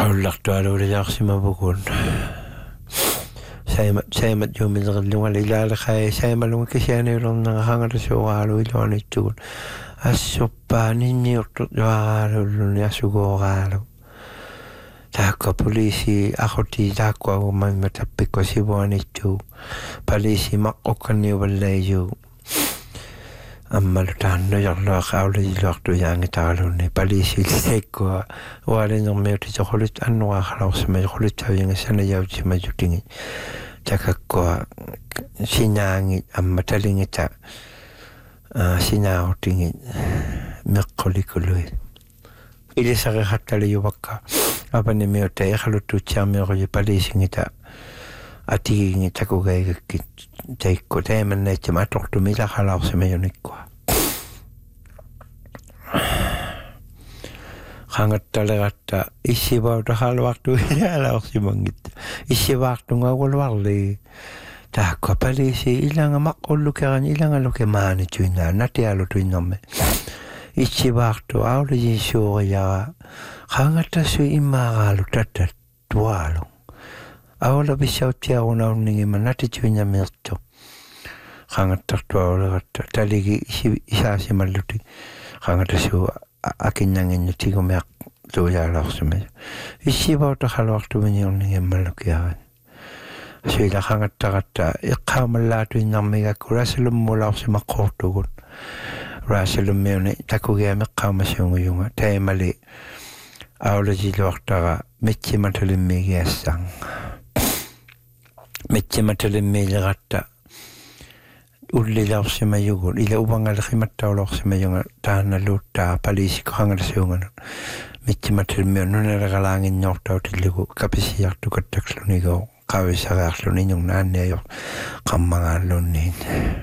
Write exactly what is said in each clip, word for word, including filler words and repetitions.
Aullartualuuliaarsimavukun saimat saimat juumillerlunga ilaalaqai saimalunga kisianiulorneraqangalusuuraalu iluanittugun assuppaaninnniurtut yuaraalulluni asugooqaalu taakka poliisi aquti taakkuagumamma tappikko sivuanittu poliisi maqqukkanniuvallaiyu ammalu taannuyorluaqauluiluartu yaangitaqalunni poliisi lisekkua ualinnermiutitoqulut annuaqalarsimayu quluttaviangassanayautimajutingi takakkua sinaangit amma talingita sinaarutingit meqqulikullui ilisariqattaliuvakka apanimiutta iqaluttuutsiarmiuqui poliisingita atigingi takugaigakki taikku taimannaitsama atortumi ilaqalarsimayunikkua qangattaleqatta issivautaraaluartu ilaalaqsimangitta issivaartungauguluarli taakku poliisi ilanga maqqullukerani ilangaluke maanituinaa natialutuinnermi issivaartu aulujisuuriara qangattassu immaaraalu tattat tuaalu awala bissautiarunaunningima natituinnamirtu qangattartuauleratta taligi isaasimalluti qangatassu akinnanginnu tigumeaq tuujaalorsimayu issivautaraaluartuminiorningimmallukkiaran suila qangattaqatta iqqaamallaatuinnarmigakku rasalummuulaorsimaqqortugun rasalummiuni takugiameqqaamasuunguyunga taimali aulajiluartara mitsimatalimmigiassang mitsimatalimmiiliqatta ullilaorsimayugun ila uvangaleqimattaulorsimayunga taanaluuttaa poliisikku qangalasuunganu mitsimatalimmiun nunalaqalaanginnortautillugu kapisiartukattakslunigo qavisariarluninnung naanniayor qammangaalluunniin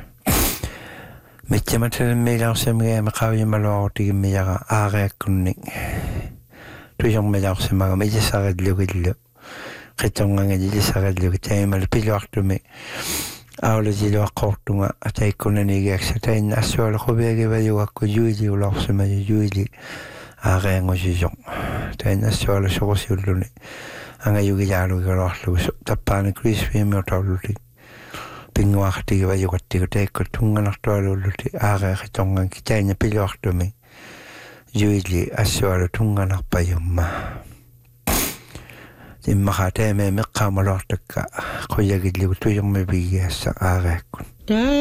mitsimatalimmiilaorsimgiama qavimaluarutigimmiyaqa aariakkunnik tuyormilaorsimagama ilisarillugillu qitornganga ilisarillugit taimal piluartumi aulajiluaqqortunga ataikkunanigiaksa tainna assuala qubiagivayugakku yuiliulorsimayu yuili aariangusisoq tainna assuala soqusiulluni angayugilaalugigaluarlugu tappaani kriisfiimiutaulluti pinguaqatigivayuqattigu taikku tunganartualuulluti aariaqitornganki tainna piluartumi yuili assuala tunganarpayumma immaqa taime meqqaamaluartakka quyagillugu tuyermivigiassa aariakkun